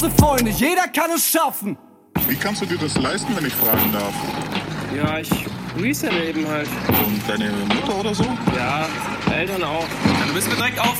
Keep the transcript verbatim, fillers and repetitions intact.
Freunde, jeder kann es schaffen. Wie kannst du dir das leisten, wenn ich fragen darf? Ja, ich reselle eben halt. Und deine Mutter oder so? Ja, Eltern auch. Dann müssen wir direkt auf